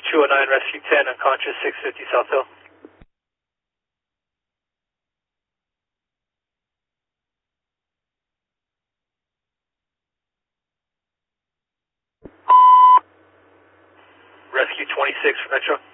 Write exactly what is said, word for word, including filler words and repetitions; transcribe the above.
two oh nine, Rescue ten, unconscious, six fifty South Hill. Rescue twenty-six for Metro.